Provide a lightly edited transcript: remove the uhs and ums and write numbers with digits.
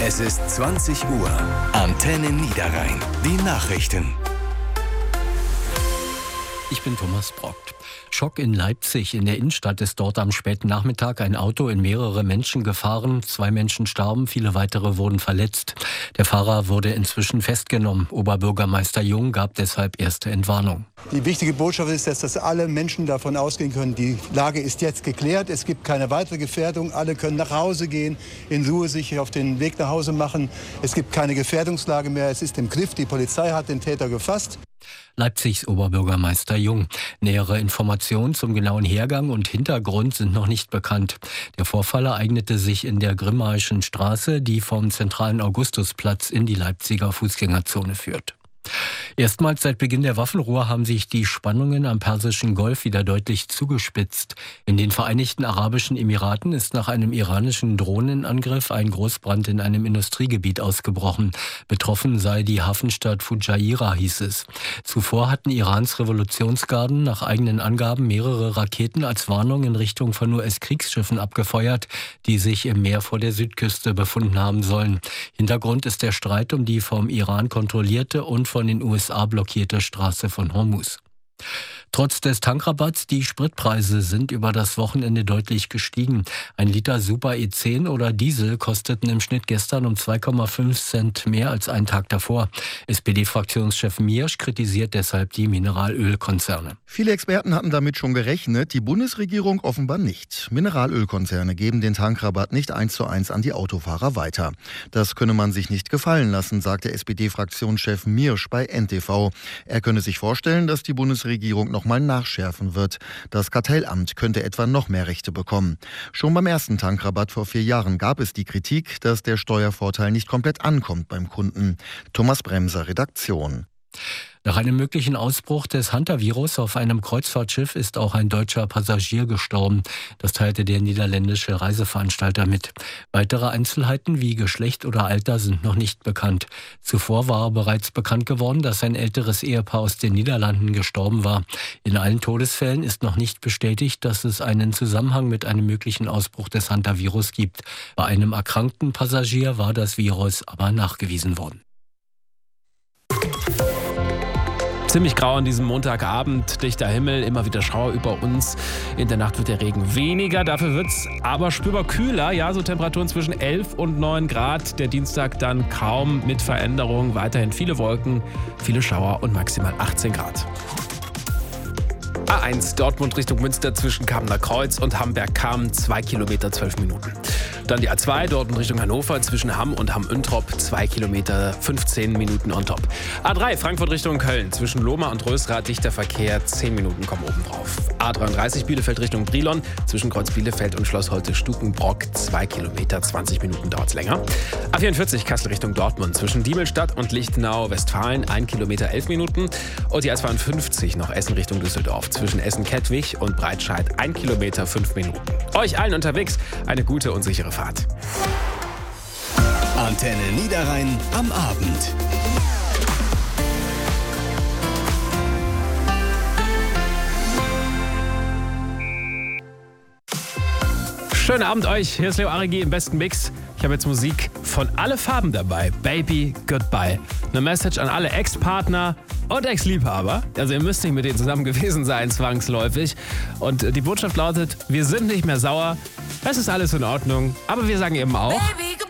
Es ist 20 Uhr. Antenne Niederrhein. Die Nachrichten. Ich bin Thomas Brockt. Schock in Leipzig. In der Innenstadt ist dort am späten Nachmittag ein Auto in mehrere Menschen gefahren. 2 Menschen starben, viele weitere wurden verletzt. Der Fahrer wurde inzwischen festgenommen. Oberbürgermeister Jung gab deshalb erste Entwarnung. Die wichtige Botschaft ist, dass alle Menschen davon ausgehen können, die Lage ist jetzt geklärt. Es gibt keine weitere Gefährdung. Alle können nach Hause gehen, in Ruhe sich auf den Weg nach Hause machen. Es gibt keine Gefährdungslage mehr. Es ist im Griff. Die Polizei hat den Täter gefasst. Leipzigs Oberbürgermeister Jung. Nähere Informationen zum genauen Hergang und Hintergrund sind noch nicht bekannt. Der Vorfall ereignete sich in der Grimmaischen Straße, die vom zentralen Augustusplatz in die Leipziger Fußgängerzone führt. Erstmals seit Beginn der Waffenruhe haben sich die Spannungen am Persischen Golf wieder deutlich zugespitzt. In den Vereinigten Arabischen Emiraten ist nach einem iranischen Drohnenangriff ein Großbrand in einem Industriegebiet ausgebrochen. Betroffen sei die Hafenstadt Fujairah, hieß es. Zuvor hatten Irans Revolutionsgarden nach eigenen Angaben mehrere Raketen als Warnung in Richtung von US-Kriegsschiffen abgefeuert, die sich im Meer vor der Südküste befunden haben sollen. Hintergrund ist der Streit um die vom Iran kontrollierte und von den USA blockierte Straße von Hormuz. Trotz des Tankrabatts, die Spritpreise sind über das Wochenende deutlich gestiegen. Ein Liter Super E10 oder Diesel kosteten im Schnitt gestern um 2,5 Cent mehr als einen Tag davor. SPD-Fraktionschef Miersch kritisiert deshalb die Mineralölkonzerne. Viele Experten hatten damit schon gerechnet, die Bundesregierung offenbar nicht. Mineralölkonzerne geben den Tankrabatt nicht 1:1 an die Autofahrer weiter. Das könne man sich nicht gefallen lassen, sagte SPD-Fraktionschef Miersch bei NTV. Er könne sich vorstellen, dass die Bundesregierung noch mal nachschärfen wird. Das Kartellamt könnte etwa noch mehr Rechte bekommen. Schon beim ersten Tankrabatt vor 4 Jahren gab es die Kritik, dass der Steuervorteil nicht komplett ankommt beim Kunden. Thomas Bremser, Redaktion. Nach einem möglichen Ausbruch des Hantavirus auf einem Kreuzfahrtschiff ist auch ein deutscher Passagier gestorben. Das teilte der niederländische Reiseveranstalter mit. Weitere Einzelheiten wie Geschlecht oder Alter sind noch nicht bekannt. Zuvor war bereits bekannt geworden, dass ein älteres Ehepaar aus den Niederlanden gestorben war. In allen Todesfällen ist noch nicht bestätigt, dass es einen Zusammenhang mit einem möglichen Ausbruch des Hantavirus gibt. Bei einem erkrankten Passagier war das Virus aber nachgewiesen worden. Ziemlich grau an diesem Montagabend, dichter Himmel, immer wieder Schauer über uns. In der Nacht wird der Regen weniger, dafür wird es aber spürbar kühler. Ja, so Temperaturen zwischen 11 und 9 Grad. Der Dienstag dann kaum mit Veränderung. Weiterhin viele Wolken, viele Schauer und maximal 18 Grad. A1 Dortmund Richtung Münster zwischen Kamener Kreuz und Hamberg-Kamen 2 Kilometer 12 Minuten. Dann die A2 Dortmund Richtung Hannover zwischen Hamm und Hamm-Üntrop 2 Kilometer 15 Minuten on top. A3 Frankfurt Richtung Köln zwischen Lohmar und Rösrath dichter Verkehr 10 Minuten kommen oben drauf. A33 Bielefeld Richtung Brilon zwischen Kreuz Bielefeld und Schloss Holte-Stukenbrock 2 Kilometer 20 Minuten dauert es länger. A44 Kassel Richtung Dortmund zwischen Diemelstadt und Lichtenau Westfalen 1 Kilometer 11 Minuten und die A52 noch Essen Richtung Düsseldorf zwischen Essen-Kettwig und Breitscheid 1 Kilometer 5 Minuten. Euch allen unterwegs eine gute und sichere Fahrt. Antenne Niederrhein am Abend. Schönen Abend euch, hier ist Leo Arigi im besten Mix. Ich habe jetzt Musik von Alle Farben dabei. Baby, Goodbye. Eine Message an alle Ex-Partner und Ex-Liebhaber. Also ihr müsst nicht mit denen zusammen gewesen sein, zwangsläufig. Und die Botschaft lautet, wir sind nicht mehr sauer. Es ist alles in Ordnung. Aber wir sagen eben auch... Baby,